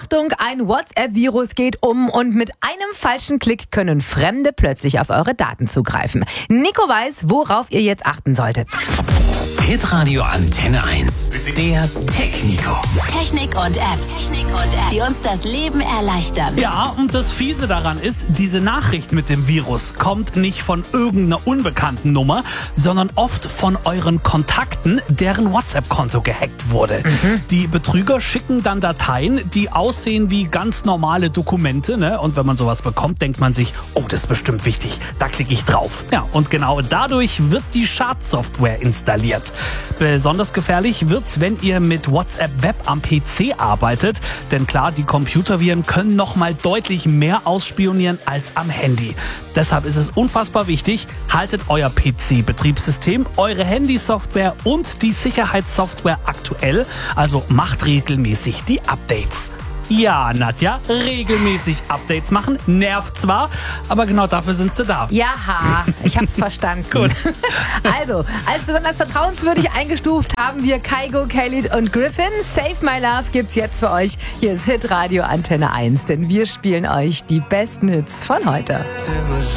Achtung, ein WhatsApp-Virus geht um und mit einem falschen Klick können Fremde plötzlich auf eure Daten zugreifen. Nico weiß, worauf ihr jetzt achten solltet. Hitradio Antenne 1. Der Tech-Nico. Technik und Apps, die uns das Leben erleichtern. Ja, und das Fiese daran ist, diese Nachricht mit dem Virus kommt nicht von irgendeiner unbekannten Nummer, sondern oft von euren Kontakten, deren WhatsApp-Konto gehackt wurde. Die Betrüger schicken dann Dateien, die aussehen wie ganz normale Dokumente, ne? Und wenn man sowas bekommt, denkt man sich, oh, das ist bestimmt wichtig, da klicke ich drauf. Ja, und genau dadurch wird die Schadsoftware installiert. Besonders gefährlich wird's, wenn ihr mit WhatsApp Web am PC arbeitet, denn klar, die Computerviren können nochmal deutlich mehr ausspionieren als am Handy. Deshalb ist es unfassbar wichtig, haltet euer PC-Betriebssystem, eure Handysoftware und die Sicherheitssoftware aktuell, also macht regelmäßig die Updates. Ja, Nadja, regelmäßig Updates machen. Nervt zwar, aber genau dafür sind sie da. Jaha, ich hab's verstanden. Gut. Also, als besonders vertrauenswürdig eingestuft haben wir Kygo, Khalid und Griffin. Save My Love gibt's jetzt für euch. Hier ist Hitradio Antenne 1, denn wir spielen euch die besten Hits von heute.